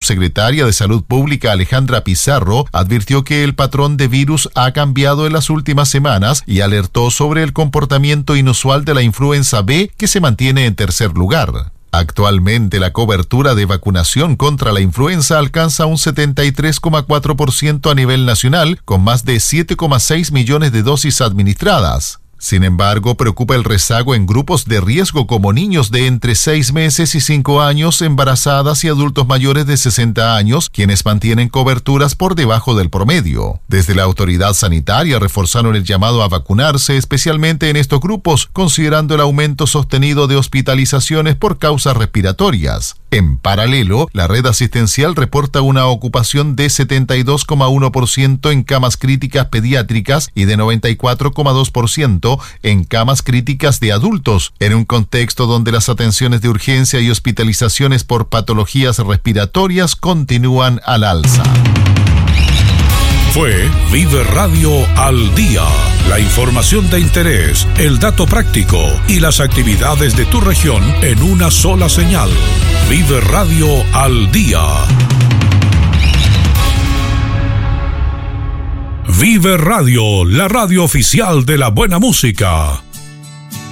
subsecretaria de Salud Pública Alejandra Pizarro advirtió que el patrón de virus ha cambiado en las últimas semanas y alertó sobre el comportamiento inusual de la influenza B, que se mantiene en tercer lugar. Actualmente la cobertura de vacunación contra la influenza alcanza un 73,4% a nivel nacional, con más de 7,6 millones de dosis administradas. Sin embargo, preocupa el rezago en grupos de riesgo como niños de entre 6 meses y 5 años, embarazadas y adultos mayores de 60 años, quienes mantienen coberturas por debajo del promedio. Desde la autoridad sanitaria reforzaron el llamado a vacunarse, especialmente en estos grupos, considerando el aumento sostenido de hospitalizaciones por causas respiratorias. En paralelo, la red asistencial reporta una ocupación de 72,1% en camas críticas pediátricas y de 94,2% en camas críticas de adultos, en un contexto donde las atenciones de urgencia y hospitalizaciones por patologías respiratorias continúan al alza. Fue Vive Radio al Día. La información de interés, el dato práctico y las actividades de tu región en una sola señal. Vive Radio al Día. Vive Radio, la radio oficial de la buena música.